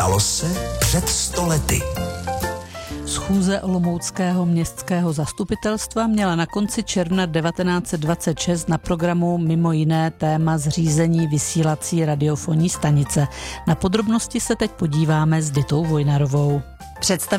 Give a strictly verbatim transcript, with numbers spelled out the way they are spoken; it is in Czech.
Stalo se před sto lety. Schůze olomouckého městského zastupitelstva měla na konci června devatenáct set dvacet šest na programu mimo jiné téma zřízení vysílací radiofonní stanice. Na podrobnosti se teď podíváme s Ditou Vojnarovou.